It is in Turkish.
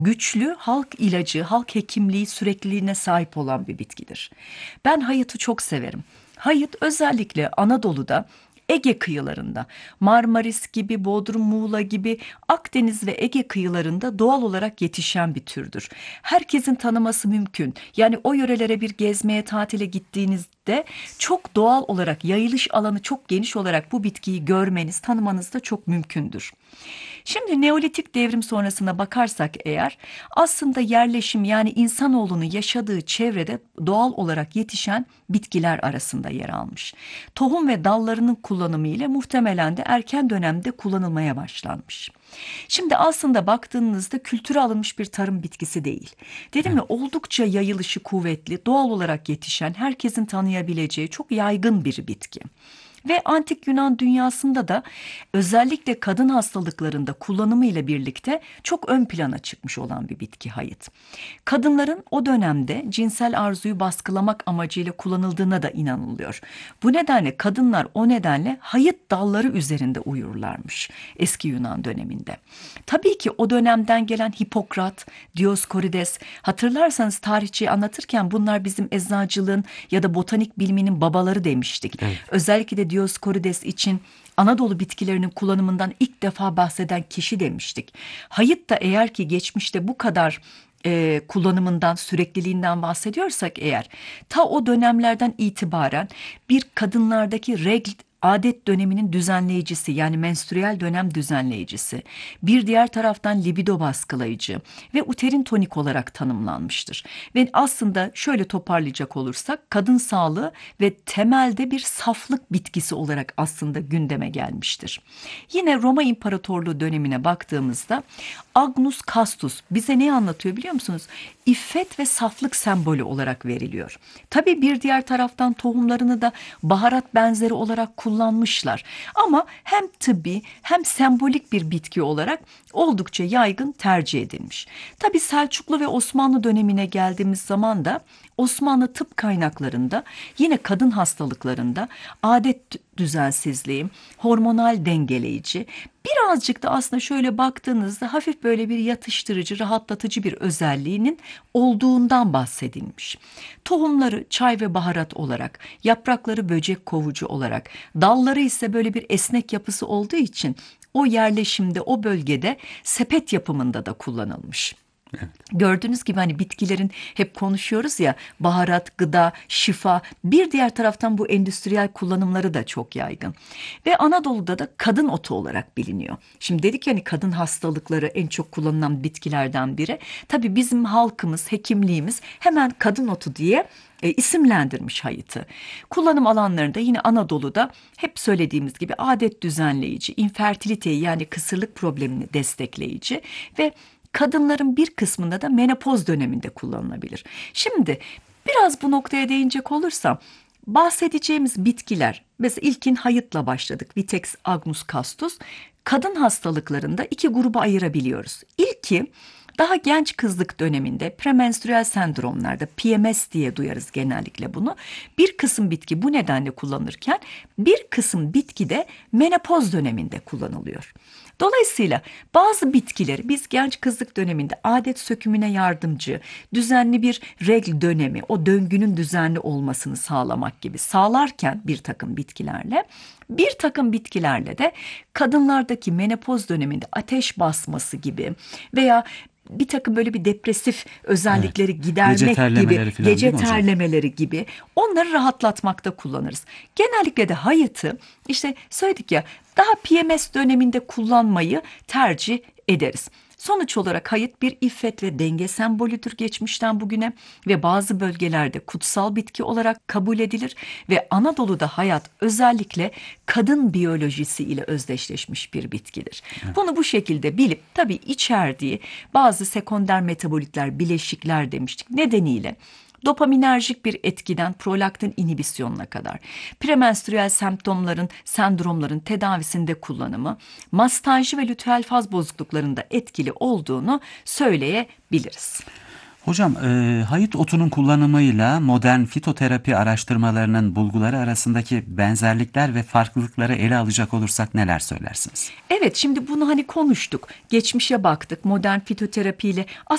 güçlü halk ilacı, halk hekimliği sürekliliğine sahip olan bir bitkidir. Ben hayıtı çok severim. Hayıt özellikle Anadolu'da Ege kıyılarında, Marmaris gibi, Bodrum, Muğla gibi Akdeniz ve Ege kıyılarında doğal olarak yetişen bir türdür. Herkesin tanıması mümkün. Yani o yörelere bir gezmeye, tatile gittiğinizde çok doğal olarak, yayılış alanı çok geniş olarak bu bitkiyi görmeniz, tanımanız da çok mümkündür. Şimdi Neolitik devrim sonrasına bakarsak eğer aslında yerleşim yani insanoğlunun yaşadığı çevrede doğal olarak yetişen bitkiler arasında yer almış. Tohum ve dallarının kullanımı ile muhtemelen de erken dönemde kullanılmaya başlanmış. Şimdi aslında baktığınızda kültüre alınmış bir tarım bitkisi değil. Dedim Evet. ya oldukça yayılışı kuvvetli, doğal olarak yetişen, herkesin tanıyabileceği çok yaygın bir bitki. Ve antik Yunan dünyasında da özellikle kadın hastalıklarında kullanımı ile birlikte çok ön plana çıkmış olan bir bitki hayıt. Kadınların o dönemde cinsel arzuyu baskılamak amacıyla kullanıldığına da inanılıyor. Bu nedenle kadınlar o nedenle hayıt dalları üzerinde uyurlarmış eski Yunan döneminde. Tabii ki o dönemden gelen Hipokrat, Dioskorides, hatırlarsanız tarihçiyi anlatırken bunlar bizim eczacılığın ya da botanik biliminin babaları demiştik. Evet. Özellikle de Dioskorides için Anadolu bitkilerinin kullanımından ilk defa bahseden kişi demiştik. Hayıt da eğer ki geçmişte bu kadar kullanımından, sürekliliğinden bahsediyorsak eğer, ta o dönemlerden itibaren bir kadınlardaki regl adet döneminin düzenleyicisi yani menstrüel dönem düzenleyicisi, bir diğer taraftan libido baskılayıcı ve uterin tonik olarak tanımlanmıştır. Ve aslında şöyle toparlayacak olursak kadın sağlığı ve temelde bir saflık bitkisi olarak aslında gündeme gelmiştir. Yine Roma İmparatorluğu dönemine baktığımızda Agnus Castus bize ne anlatıyor biliyor musunuz? İffet ve saflık sembolü olarak veriliyor. Tabii bir diğer taraftan tohumlarını da baharat benzeri olarak kullanmışlar. Ama hem tıbbi hem sembolik bir bitki olarak oldukça yaygın tercih edilmiş. Tabii Selçuklu ve Osmanlı dönemine geldiğimiz zaman da Osmanlı tıp kaynaklarında yine kadın hastalıklarında adet düzensizliği, hormonal dengeleyici, birazcık da aslında şöyle baktığınızda hafif böyle bir yatıştırıcı, rahatlatıcı bir özelliğinin olduğundan bahsedilmiş. Tohumları çay ve baharat olarak, yaprakları böcek kovucu olarak, dalları ise böyle bir esnek yapısı olduğu için o yerleşimde, o bölgede sepet yapımında da kullanılmış. Evet. Gördüğünüz gibi hani bitkilerin hep konuşuyoruz ya baharat, gıda, şifa bir diğer taraftan bu endüstriyel kullanımları da çok yaygın. Ve Anadolu'da da kadın otu olarak biliniyor. Şimdi dedik yani kadın hastalıkları en çok kullanılan bitkilerden biri. Tabii bizim halkımız, hekimliğimiz hemen kadın otu diye isimlendirmiş hayıtı. Kullanım alanlarında yine Anadolu'da hep söylediğimiz gibi adet düzenleyici, infertiliteyi yani kısırlık problemini destekleyici ve kadınların bir kısmında da menopoz döneminde kullanılabilir. Şimdi biraz bu noktaya değinecek olursam bahsedeceğimiz bitkiler mesela ilkin hayıtla başladık. Vitex agnus castus. Kadın hastalıklarında iki gruba ayırabiliyoruz. İlki daha genç kızlık döneminde premenstrüel sendromlarda PMS diye duyarız genellikle bunu. Bir kısım bitki bu nedenle kullanılırken bir kısım bitki de menopoz döneminde kullanılıyor. Dolayısıyla bazı bitkileri biz genç kızlık döneminde adet sökümüne yardımcı, düzenli bir regl dönemi, o döngünün düzenli olmasını sağlamak gibi sağlarken bir takım bitkilerle, bir takım bitkilerle de kadınlardaki menopoz döneminde ateş basması gibi veya bir takım böyle bir depresif Evet. özellikleri Gece gidermek gibi, terlemeleri falan değil gece mi hocam? terlemeleri gibi onları rahatlatmakta kullanırız. Genellikle de hayıtı işte söyledik ya daha PMS döneminde kullanmayı tercih ederiz. Sonuç olarak hayıt bir iffet ve denge sembolüdür geçmişten bugüne ve bazı bölgelerde kutsal bitki olarak kabul edilir ve Anadolu'da hayat özellikle kadın biyolojisi ile özdeşleşmiş bir bitkidir. Bunu bu şekilde bilip tabii içerdiği bazı sekonder metabolitler, bileşikler demiştik nedeniyle dopaminerjik bir etkiden prolaktin inhibisyonuna kadar, premenstrüel semptomların, sendromların tedavisinde kullanımı, mastajı ve lüteal faz bozukluklarında etkili olduğunu söyleyebiliriz. Hocam, hayıt otunun kullanımıyla modern fitoterapi araştırmalarının bulguları arasındaki benzerlikler ve farklılıkları ele alacak olursak neler söylersiniz? Evet, şimdi bunu hani konuştuk, geçmişe baktık, modern fitoterapiyle